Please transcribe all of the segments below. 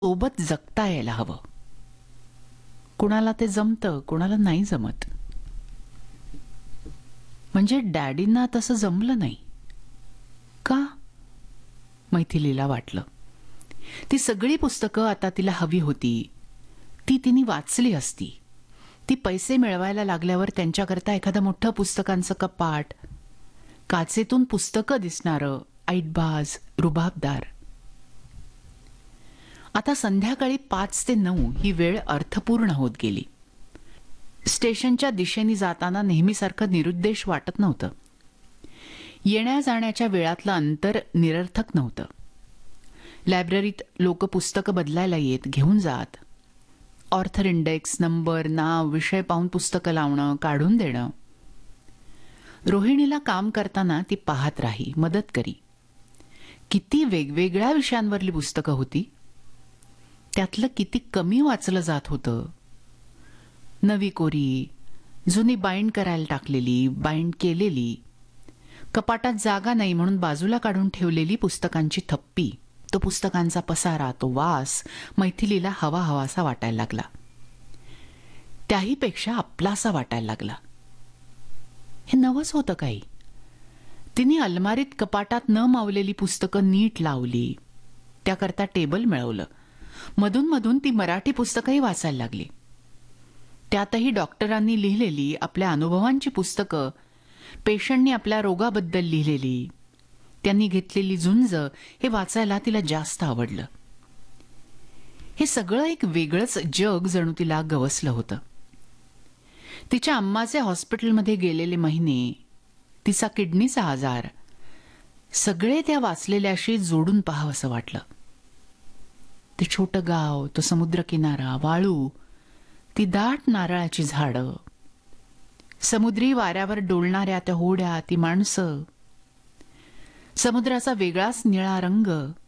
सोबत जगता यायला हवं. कुणाला ते जमतं, कुणाला नाही जमत. म्हणजे डॅडींना तसं जमलं नाही का? मैथिलीला वाटलं. ती सगळी पुस्तकं आता तिला हवी होती. ती तिने वाचली असती. ती पैसे मिळवायला लागल्यावर त्यांच्याकरता एखादं मोठं पुस्तकांचं कपाट, काचेतून पुस्तकं दिसणारं, ऐटबाज, रुबाबदार. आता संध्याकाळी 5 ते 9 ही वेळ अर्थपूर्ण होत गेली. स्टेशनच्या दिशेने जाताना नेहमीसारखं निरुद्देश वाटत नव्हतं. येण्या जाण्याच्या वेळातलं अंतर निरर्थक नव्हतं. लायब्ररीत लोक पुस्तकं बदलायला येत, घेऊन जात. ऑर्थर इंडेक्स, नंबर, नाव, विषय पाहून पुस्तकं लावणं, काढून देणं. रोहिणीला काम करताना ती पाहत राही, मदत करी. किती वेगवेगळ्या विषयांवरली पुस्तकं होती. त्यातलं किती कमी वाचलं जात होतं. नवी कोरी, जुनी बाइंड करायला टाकलेली, बाइंड केलेली, कपाटात जागा नाही म्हणून बाजूला काढून ठेवलेली पुस्तकांची थप्पी, तो पुस्तकांचा पसारा, तो वास मैथिलीला हवा हवासा वाटायला लागला. त्याहीपेक्षा आपलासा वाटायला लागला. हे नवंच होतं काही. तिने अलमारीत कपाटात न मावलेली पुस्तकं नीट लावली. त्याकरता टेबल मिळवलं. मधून मधून ती मराठी पुस्तकंही वाचायला लागली. त्यातही डॉक्टरांनी लिहिलेली, आपल्या अनुभवांची पुस्तकं, पेशंटनी आपल्या रोगाबद्दल लिहिलेली, त्यांनी घेतलेली झुंज, हे वाचायला तिला जास्त आवडलं. हे सगळं एक वेगळंच जग जणू तिला गवसलं होतं. तिच्या अम्माचे हॉस्पिटलमध्ये गेलेले महिने, तिचा किडनीचा आजार, सगळे त्या वाचलेल्याशी जोडून पाहावंसं वाटलं. ते छोटं गाव, तो समुद्रकिनारा, वाळू, ती दाट नारळाची झाडं, समुद्री वाऱ्यावर डोलणाऱ्या त्या होड्या, ती माणसं, समुद्राचा वेगळाच निळा रंग,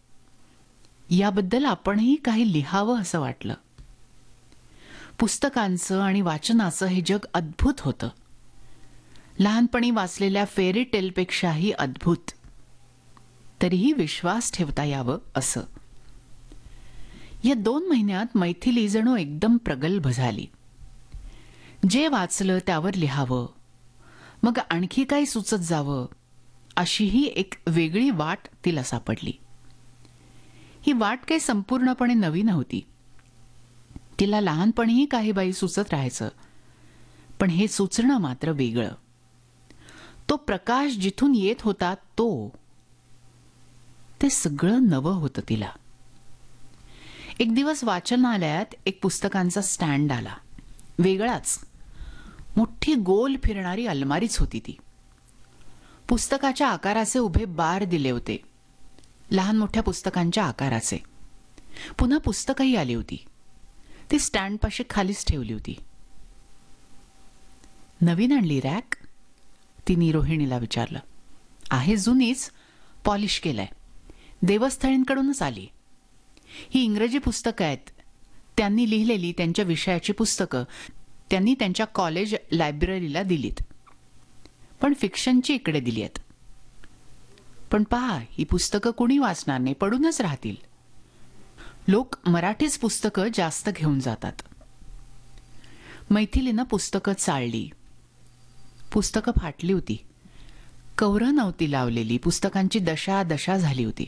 याबद्दल आपणही काही लिहावं असं वाटलं. पुस्तकांचं आणि वाचनाचं हे जग अद्भुत होतं. लहानपणी वाचलेल्या फेरी टेलपेक्षाही अद्भुत. तरीही विश्वास ठेवता यावं असं. या 2 महिन्यात मैथिली जणू एकदम प्रगल्भ झाली. जे वाचलं त्यावर लिहावं, मग आणखी काही सुचत जावं, अशीही एक वेगळी वाट तिला सापडली. ही वाट काही संपूर्णपणे नवी नव्हती. तिला लहानपणीही काही बाई सुचत राहायचं, पण हे सुचणं मात्र वेगळं. तो प्रकाश जिथून येत होता ते सगळं नवं होतं तिला. एक दिवस वाचनालयात एक पुस्तकांचा स्टँड आला. वेगळाच, मोठी गोल फिरणारी अलमारीच होती ती. पुस्तकाच्या आकाराचे उभे बार दिले होते, लहान मोठ्या पुस्तकांच्या आकाराचे. पुन्हा पुस्तकही आली होती. ती स्टँडपाशी खालीच ठेवली होती. नवीन आणली रॅक? तिने रोहिणीला विचारलं. आहे जुनीच, पॉलिश केलंय. देवस्थळींकडूनच आली. ही इंग्रजी पुस्तकं आहेत. त्यांनी लिहिलेली त्यांच्या विषयाची पुस्तकं त्यांनी त्यांच्या कॉलेज लायब्ररीला दिलीत. पण फिक्शनची इकडे दिली आहेत. पण पहा, ही पुस्तकं कुणी वाचणार नाही, पडूनच राहतील. लोक मराठीच पुस्तकं जास्त घेऊन जातात. मैथिलीनं पुस्तकं चाळली. पुस्तकं फाटली होती. कव्हरं नव्हती लावलेली. पुस्तकांची दशा झाली होती.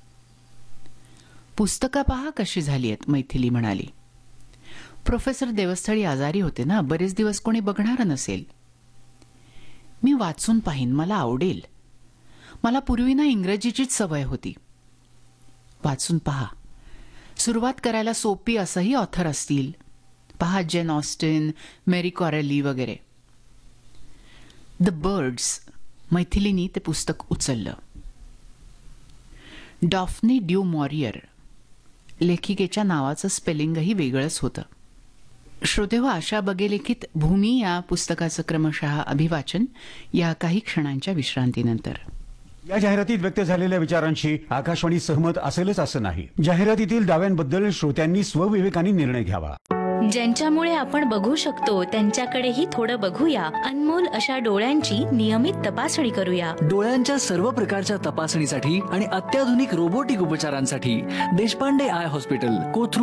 पुस्तकं पहा कशी झाली आहेत, मैथिली म्हणाली. प्रोफेसर देवस्थळी आजारी होते ना, बरेच दिवस कोणी बघणार नसेल. मी वाचून पाहीन, मला आवडेल. मला पूर्वी ना इंग्रजीचीच सवय होती. वाचून पहा. सुरुवात करायला सोपी असंही ऑथर असतील. पहा, जेन ऑस्टिन, मेरी कॉरेली वगैरे. The birds. मैथिलीनी ते पुस्तक उचललं. डॉफ्नी ड्यू मॉरियर. लेखिकेच्या नावाचं स्पेलिंगही वेगळंच होतं. श्रोतेहो, आशा बगे लिखित भूमी या पुस्तकाचं क्रमशः अभिवाचन या काही क्षणांच्या विश्रांतीनंतर. या जाहिरातीत व्यक्त झालेल्या विचारांशी आकाशवाणी सहमत असेलच असं नाही. जाहिरातीतील दाव्यांबद्दल श्रोत्यांनी स्वविवेकाने निर्णय घ्यावा. ज्यांच्यामुळे आपण बघू शकतो त्यांच्याकडेही थोडं बघूया. अनमोल अशा डोळ्यांची नियमित तपासणी करूया. डोळ्यांच्या सर्व प्रकारच्या तपासणीसाठी आणि अत्याधुनिक रोबोटिक उपचारांसाठी देशपांडे आय हॉस्पिटल, कोथरूड